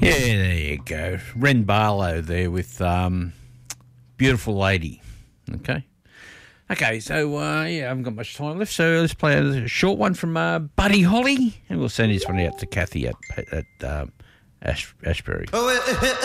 Yeah, there you go. Ren Barlow there with Beautiful Lady. Okay. Okay, so, I haven't got much time left, so let's play a short one from Buddy Holly, and we'll send this one out to Kathy at Ashbury.